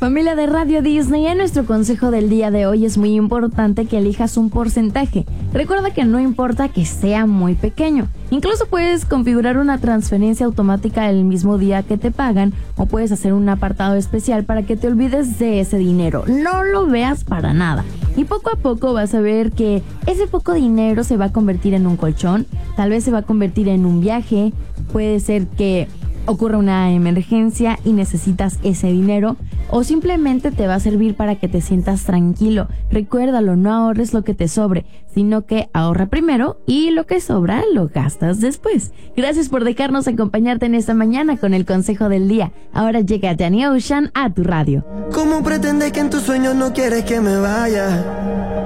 Familia de Radio Disney, en nuestro consejo del día de hoy es muy importante que elijas un porcentaje. Recuerda que no importa que sea muy pequeño. Incluso puedes configurar una transferencia automática el mismo día que te pagan o puedes hacer un apartado especial para que te olvides de ese dinero. No lo veas para nada. Y poco a poco vas a ver que ese poco dinero se va a convertir en un colchón, tal vez se va a convertir en un viaje, puede ser que ocurra una emergencia y necesitas ese dinero o simplemente te va a servir para que te sientas tranquilo. Recuérdalo, no ahorres lo que te sobre, sino que ahorra primero y lo que sobra lo gastas después. Gracias por dejarnos acompañarte en esta mañana con el consejo del día. Ahora llega Danny Ocean a tu radio. ¿Cómo pretendes que en tus sueños no quieres que me vaya?